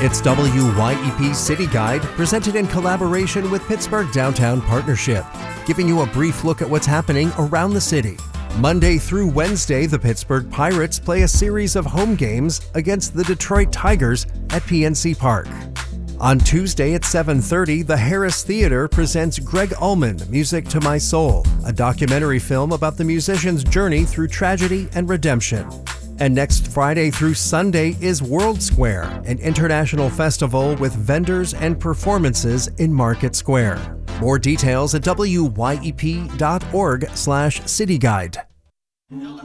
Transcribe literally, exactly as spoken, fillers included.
It's W Y E P City Guide, presented in collaboration with Pittsburgh Downtown Partnership, giving you a brief look at what's happening around the city. Monday through Wednesday, the Pittsburgh Pirates play a series of home games against the Detroit Tigers at P N C Park. On Tuesday at seven thirty, the Harris Theater presents Greg Allman, Music to My Soul, a documentary film about the musician's journey through tragedy and redemption. And next Friday through Sunday is World Square, an international festival with vendors and performances in Market Square. More details at W Y E P dot org slash city guide.